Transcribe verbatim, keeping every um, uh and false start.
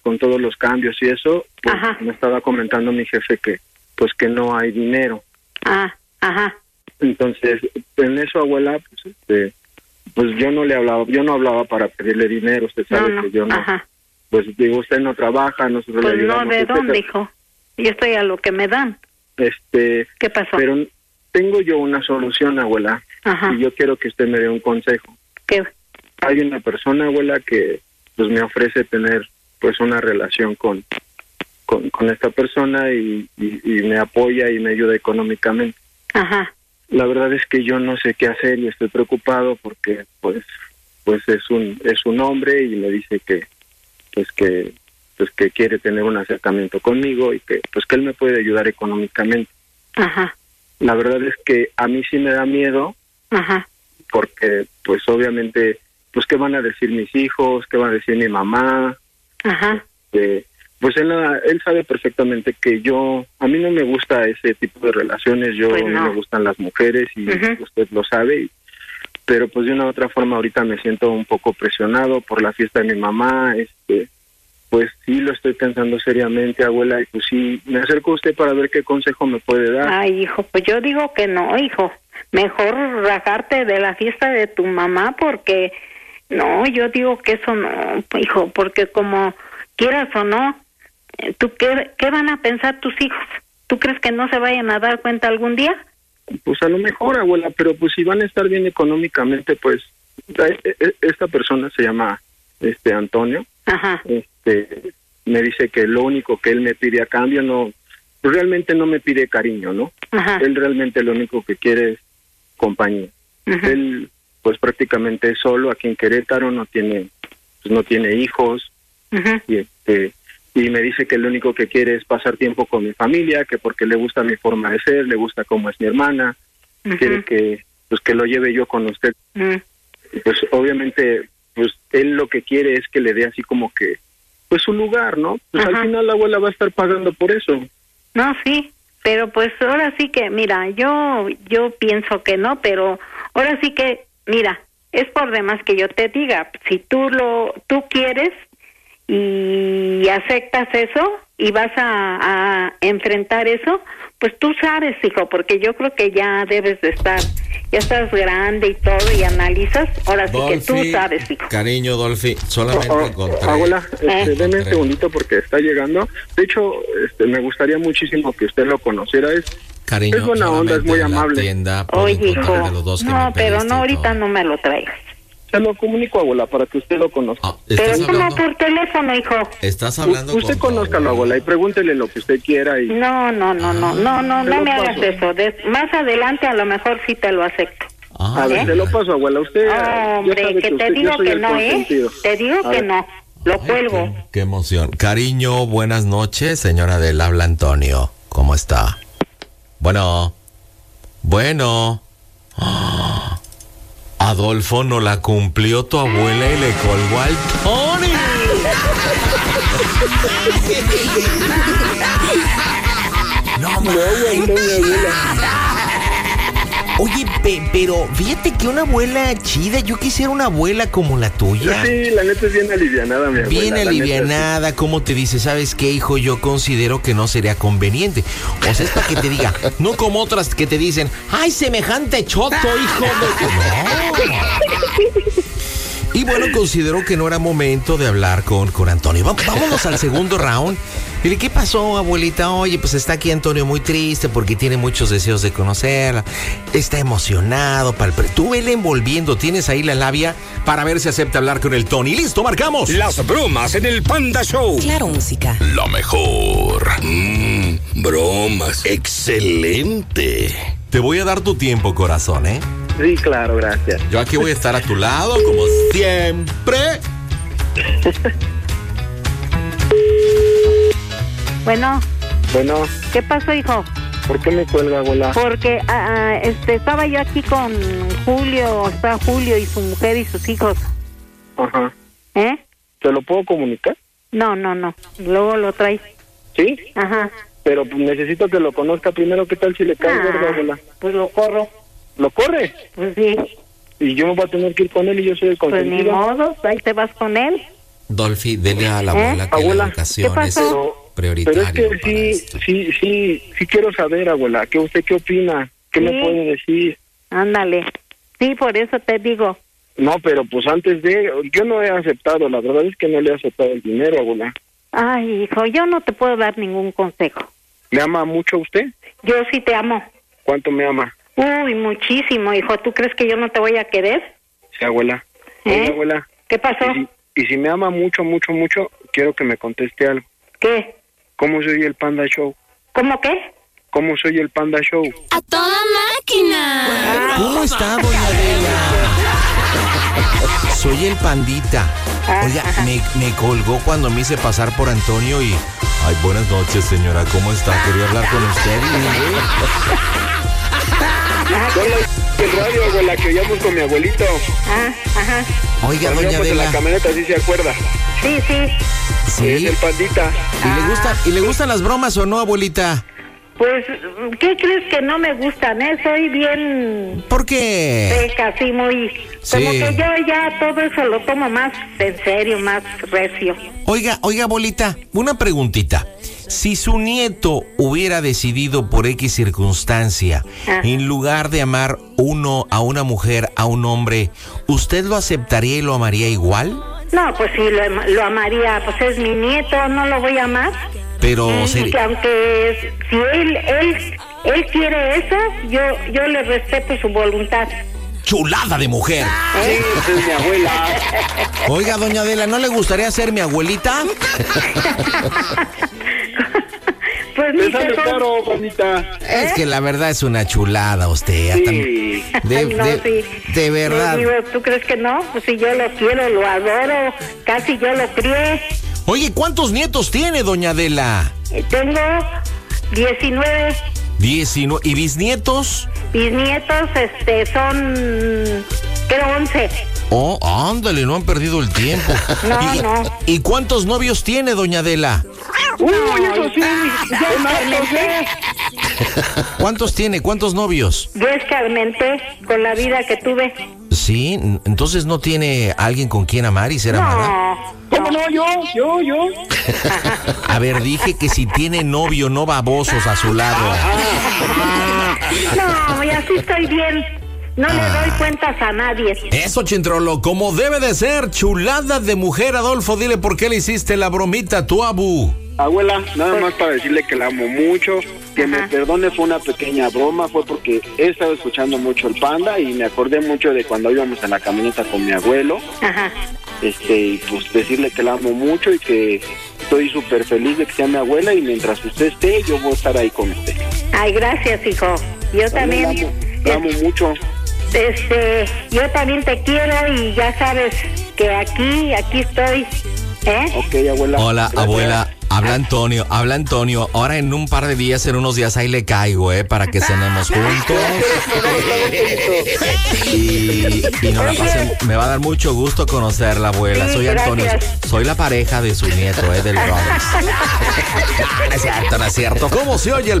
con todos los cambios y eso, pues Ajá. me estaba comentando mi jefe que pues que no hay dinero. Ah, ajá. Entonces, en eso, abuela, pues, este, pues yo no le hablaba, yo no hablaba para pedirle dinero, usted sabe No, no. que yo no, Ajá. pues digo, usted no trabaja, nosotros Pues le ayudamos. no, ¿de usted dónde, tra- hijo? Yo estoy a lo que me dan. Este, ¿Qué pasó? pero tengo yo una solución, abuela, Ajá. y yo quiero que usted me dé un consejo. ¿Qué? Hay una persona, abuela, que pues me ofrece tener pues una relación con con, con esta persona y, y, y me apoya y me ayuda económicamente. Ajá. La verdad es que yo no sé qué hacer y estoy preocupado porque pues pues es un es un hombre y me dice que pues que pues que quiere tener un acercamiento conmigo y que pues que él me puede ayudar económicamente. Ajá. La verdad es que a mí sí me da miedo Ajá. porque pues obviamente pues qué van a decir mis hijos, qué va a decir mi mamá. Ajá. Eh, pues él él sabe perfectamente que yo a mí no me gusta ese tipo de relaciones, yo Pues a mí no. me gustan las mujeres y Ujú. usted lo sabe, y, pero pues de una u otra forma ahorita me siento un poco presionado por la fiesta de mi mamá, este pues sí lo estoy pensando seriamente, abuela, y pues sí me acerco a usted para ver qué consejo me puede dar. Ay, hijo, pues yo digo que no, hijo. Mejor rajarte de la fiesta de tu mamá porque no, yo digo que eso no, hijo, porque como quieras o no, eh, ¿tú qué, qué van a pensar tus hijos? ¿Tú crees que no se vayan a dar cuenta algún día? Pues a lo mejor, abuela, pero pues si van a estar bien económicamente, pues e- e- esta persona se llama este Antonio. Ajá. Este me dice que lo único que él me pide a cambio no, pues realmente no me pide cariño, ¿no? Ajá. Él realmente lo único que quiere es compañía. Ujú. Él pues prácticamente es solo aquí en Querétaro, no tiene pues no tiene hijos Ujú. y este y me dice que lo único que quiere es pasar tiempo con mi familia, que porque le gusta mi forma de ser, le gusta cómo es mi hermana, Ujú. quiere que pues que lo lleve yo con usted. Ujú. Y pues obviamente pues él lo que quiere es que le dé así como que pues su lugar, ¿no? Pues Ajá. al final la abuela va a estar pagando por eso. No, sí, pero pues ahora sí que, mira, yo yo pienso que no, pero ahora sí que, mira, es por demás que yo te diga, si tú lo tú quieres y aceptas eso y vas a, a enfrentar eso, pues tú sabes, hijo, porque yo creo que ya debes de estar, ya estás grande y todo y analizas, ahora sí que tú Dolphy, sabes, hijo. cariño, Dolphy, solamente Oh, oh, encontré. abuela, este, Eh. deme un Encontré. segundito porque está llegando. De hecho, este, me gustaría muchísimo que usted lo conociera. Es, Cariño, es buena onda, es solamente muy en la amable. tienda puedo Oye, encontrar hijo, de los dos que no, me pero pediste no, y ahorita todo. no me lo traigas. Se lo comunico, abuela, para que usted lo conozca. Ah, ¿estás Pero ¿cómo hablando? por teléfono, hijo? Estás hablando U- usted con tu conózcalo, abuela, y pregúntele lo que usted quiera. Y No, no, no, no, no, no, Te no lo me hagas paso. eso. Des- más adelante a lo mejor sí te lo acepto. Ah, a ver, ¿eh? se lo paso, abuela. Usted ya Hombre, sabe que que te usted, yo digo soy que el no, ¿eh? consentido. Te digo A que ver. no. Lo Ay, cuelgo. Qué, qué emoción. Cariño, buenas noches, señora del habla Antonio. ¿Cómo está? Bueno, bueno. Ah, Adolfo, no la cumplió tu abuela y le colgó al Tony. No, ma- Oye, pe- pero fíjate que una abuela chida, yo quisiera una abuela como la tuya. Sí, la neta es bien alivianada, mi abuela. Bien la neta, alivianada, como te dice, ¿sabes qué, hijo? Yo considero que no sería conveniente. O sea, es para que te diga, no como otras que te dicen, ¡ay, semejante choto, hijo de...! No. Y bueno, considero que no era momento de hablar con, con Antonio. Va- vámonos al segundo round. Dile, ¿qué pasó, abuelita? Oye, pues está aquí Antonio muy triste porque tiene muchos deseos de conocerla. Está emocionado. Para el pre- Tú vele envolviendo. Tienes ahí la labia para ver si acepta hablar con el Tony. ¡Listo, marcamos! Las bromas en el Panda Show. Claro, música. La mejor. Mmm, bromas. Excelente. Te voy a dar tu tiempo, corazón, ¿eh? Sí, claro, gracias. Yo aquí voy a estar a tu lado, como siempre. Bueno, Bueno, ¿qué pasó, hijo? ¿por qué me cuelga, abuela? Porque ah, ah, este estaba yo aquí con Julio, está Julio y su mujer y sus hijos. Ajá. ¿Eh? ¿Te lo puedo comunicar? No, no, no. Luego lo traes. Sí, Ajá. pero pues, necesito que lo conozca primero. ¿Qué tal si le cae gordo, Ah, abuela? pues lo corro. ¿Lo corre? Pues sí. Y yo me voy a tener que ir con él y yo soy el Pues ni consentido. modo, ahí te vas con él. Dolphy, dele a la ¿Eh? abuela que Abuela, la educación ¿qué es pasó? prioritaria. Pero es que sí, sí, sí, sí quiero saber, abuela, ¿qué usted qué opina? ¿Qué Sí. me puede decir? Ándale. Sí, por eso te digo. No, pero pues antes de, yo no he aceptado, la verdad es que no le he aceptado el dinero, abuela. Ay, hijo, yo no te puedo dar ningún consejo. ¿Me ama mucho usted? Yo sí te amo. ¿Cuánto me ama? Uy, muchísimo, hijo. ¿Tú crees que yo no te voy a querer? Sí, abuela. ¿Eh? Oye, abuela. ¿Qué pasó? Y si, y si me ama mucho, mucho, mucho, quiero que me conteste algo. ¿Qué? ¿Cómo soy el Panda Show? ¿Cómo qué? ¿Cómo soy el Panda Show? ¡A toda máquina! ¿Cómo está, doña Adela? Soy el Pandita. Oiga, me, me colgó cuando me hice pasar por Antonio y... Ay, buenas noches, señora, ¿cómo está? Quería hablar con usted. Son las del radio, abuela, que oíamos con mi abuelito. Ah, ajá. Oiga, Cuando doña íbamos en la Adela. camioneta, ¿sí se acuerda? Sí, sí. Es Sí. el Pandita. ¿Y le, gusta, ¿Y le gustan las bromas o no, abuelita? Pues, ¿qué crees que no me gustan, eh? Soy bien ¿Por qué? seca, así muy... Como Sí. que yo ya todo eso lo tomo más en serio, más recio. Oiga, oiga, abuelita, una preguntita. Si su nieto hubiera decidido por X circunstancia, Ah. en lugar de amar uno a una mujer, a un hombre, ¿usted lo aceptaría y lo amaría igual? No, pues sí, lo, am- lo amaría. Pues es mi nieto, no lo voy a amar. Pero Y seri- que aunque si él, él, él quiere eso, yo, yo le respeto su voluntad. chulada de mujer. Sí, esa es mi abuela. Oiga, doña Adela, ¿no le gustaría ser mi abuelita? Pues Te ni sale que son- caro, Pandita. Es que la verdad es una chulada usted. Sí. Tan- De, Ay, no, de- sí. de verdad. Le digo, ¿tú crees que no? Pues si yo lo quiero, lo adoro, casi yo lo crié. Oye, ¿cuántos nietos tiene, doña Adela? Eh, Tengo diecinueve Diecinueve. ¿Y bisnietos? bisnietos, este, son, creo, once. Oh, ándale, no han perdido el tiempo. No, ¿Y, no. ¿Y cuántos novios tiene, doña Adela? Uy, eso sí. Yo Son hartos, ¿eh? ¿Cuántos tiene? ¿Cuántos novios? Yo escarmenté con la vida que tuve. Sí, n- entonces no tiene alguien con quien amar y ser amada. No, ¿Cómo no? Yo, yo, yo. A ver, dije que si tiene novio, no babosos a su lado. no, y así estoy bien. No le doy cuentas a nadie. Eso, Chintrolo, como debe de ser, chulada de mujer, Adolfo, dile por qué le hiciste la bromita a tu abu. Abuela, nada más para decirle que la amo mucho, que me Ajá. perdone, fue una pequeña broma, fue porque he estado escuchando mucho el Panda y me acordé mucho de cuando íbamos en la camioneta con mi abuelo, Ajá. este, y pues decirle que la amo mucho y que estoy súper feliz de que sea mi abuela y mientras usted esté, yo voy a estar ahí con usted. Ay, gracias, hijo. Yo La también, amo, la amo mucho. este, yo también te quiero y ya sabes que aquí, aquí estoy. ¿Eh? Ok, abuela. Hola, Gracias. abuela. Habla Antonio, habla Antonio. Ahora en un par de días, en unos días, ahí le caigo, ¿eh? Para que cenemos juntos. Y, y nos la pasen. Me va a dar mucho gusto conocerla, abuela. Sí, Soy Antonio. gracias. Soy la pareja de su nieto, ¿eh? Del Bronx. No es cierto, no es cierto. ¿Cómo se oye el